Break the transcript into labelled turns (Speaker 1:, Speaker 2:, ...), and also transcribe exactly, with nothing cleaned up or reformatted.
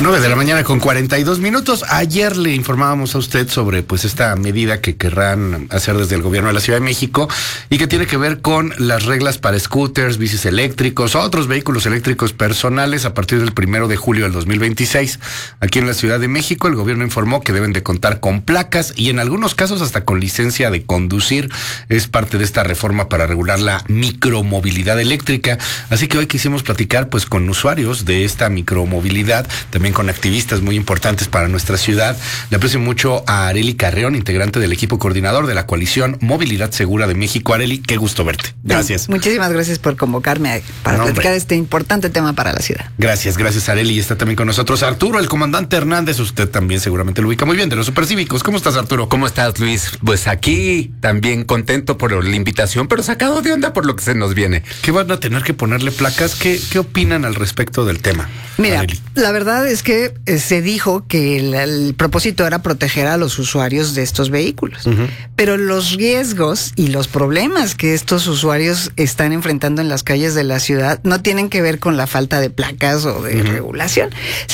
Speaker 1: nueve de la mañana con cuarenta y dos minutos. Ayer le informábamos a usted sobre pues esta medida que querrán hacer desde el gobierno de la Ciudad de México y que tiene que ver con las reglas para scooters, bicis eléctricos, otros vehículos eléctricos personales a partir del primero de julio del dos mil veintiséis. Aquí en la Ciudad de México el gobierno informó que deben de contar con placas y en algunos casos hasta con licencia de conducir. Es parte de esta reforma para regular la micromovilidad eléctrica. Así que hoy quisimos platicar pues con usuarios de esta micromovilidad, también con activistas muy importantes para nuestra ciudad. Le aprecio mucho a Arely Carreón, integrante del equipo coordinador de la coalición Movilidad Segura de México. Arely, qué gusto verte. Gracias.
Speaker 2: Muchísimas gracias por convocarme para no, platicar hombre. este importante tema para la ciudad.
Speaker 1: Gracias, gracias Arely. Y está también con nosotros Arturo, el comandante Hernández. Usted también seguramente lo ubica muy bien, de los Supercívicos. ¿Cómo estás, Arturo?
Speaker 3: ¿Cómo estás, Luis? Pues aquí también contento por la invitación, pero sacado de onda por lo que se nos viene.
Speaker 1: ¿Qué van a tener que ponerle placas? ¿Qué, qué opinan al respecto del tema?
Speaker 2: Mira,
Speaker 1: Arely.
Speaker 2: la verdad es que eh, se dijo que el, el propósito era proteger a los usuarios de estos vehículos, uh-huh. pero los riesgos y los problemas que estos usuarios están enfrentando en las calles de la ciudad no tienen que ver con la falta de placas o de uh-huh. regulación,